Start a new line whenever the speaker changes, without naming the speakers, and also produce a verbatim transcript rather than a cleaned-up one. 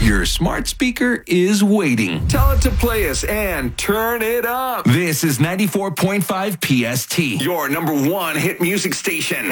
Your smart speaker is waiting.
Tell it to play us and turn it up.
This is ninety-four point five P S T.
Your number one hit music station.